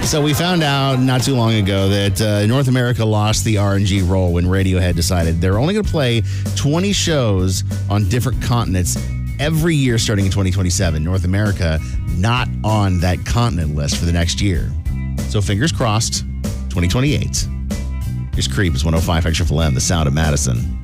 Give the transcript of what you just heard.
So we found out not too long ago that North America lost the RNG role when Radiohead decided they're only going to play 20 shows on different continents every year starting in 2027. North America not on that continent list for the next year. So fingers crossed, 2028. Here's Creep. It's 105 Extra FM, the sound of Madison.